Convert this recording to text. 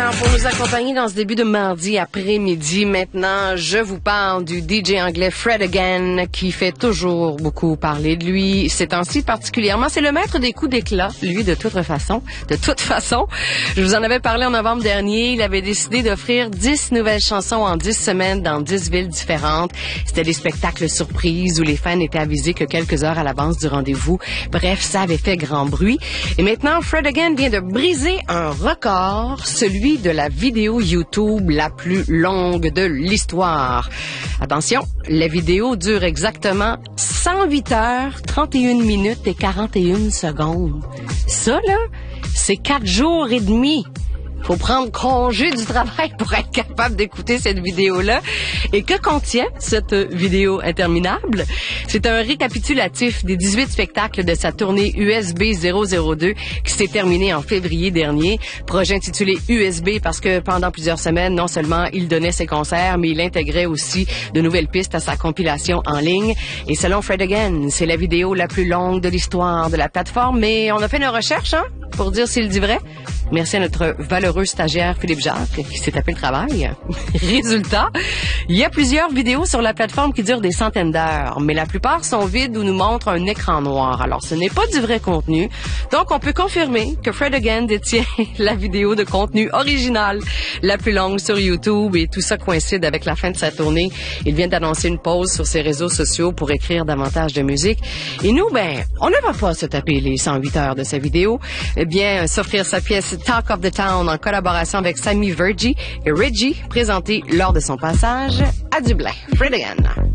Alors, pour nous accompagner dans ce début de mardi après-midi, maintenant, je vous parle du DJ anglais Fred Again, qui fait toujours beaucoup parler de lui. Ces temps-ci particulièrement, c'est le maître des coups d'éclat, lui, de toute façon. De toute façon, je vous en avais parlé en novembre dernier. Il avait décidé d'offrir 10 nouvelles chansons en 10 semaines dans 10 villes différentes. C'était des spectacles surprises où les fans étaient avisés que quelques heures à l'avance du rendez-vous. Bref, ça avait fait grand bruit. Et maintenant, Fred Again vient de briser un record, celui de la vidéo YouTube la plus longue de l'histoire. Attention, la vidéo dure exactement 108 heures, 31 minutes et 41 secondes. Ça, là, c'est 4 jours et demi. Faut prendre congé du travail pour être capable d'écouter cette vidéo-là. Et que contient cette vidéo interminable? C'est un récapitulatif des 18 spectacles de sa tournée USB 002 qui s'est terminée en février dernier. Projet intitulé USB parce que pendant plusieurs semaines, non seulement il donnait ses concerts, mais il intégrait aussi de nouvelles pistes à sa compilation en ligne. Et selon Fred Again, c'est la vidéo la plus longue de l'histoire de la plateforme. Mais on a fait nos recherches, pour dire s'il dit vrai. Merci à notre valeureux stagiaire Philippe Jacques qui s'est tapé le travail. Résultat, il y a plusieurs vidéos sur la plateforme qui durent des centaines d'heures, mais la plupart sont vides ou nous montrent un écran noir. Alors, ce n'est pas du vrai contenu. Donc, on peut confirmer que Fred Again détient la vidéo de contenu original la plus longue sur YouTube et tout ça coïncide avec la fin de sa tournée. Il vient d'annoncer une pause sur ses réseaux sociaux pour écrire davantage de musique. Et nous, on ne va pas se taper les 108 heures de sa vidéo. Eh bien, s'offrir sa pièce Talk of the Town en collaboration avec Sammy Verji et Reggie, présenté lors de son passage à Dublin. Fred Again.